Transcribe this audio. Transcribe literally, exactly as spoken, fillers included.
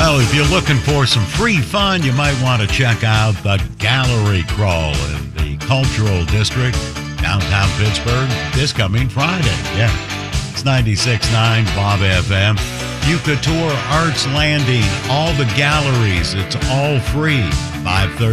Well, if you're looking for some free fun, you might want to check out the Gallery Crawl in the Cultural District, downtown Pittsburgh, this coming Friday. Yeah, it's ninety-six point nine Bob F M. You could tour Arts Landing, all the galleries. It's all free. five thirty